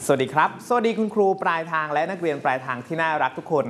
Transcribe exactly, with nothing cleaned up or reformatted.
สวัสดีครับสวัสดีคุณครูปลายทางและนักเรียนปลายทางที่น่ารักทุกคน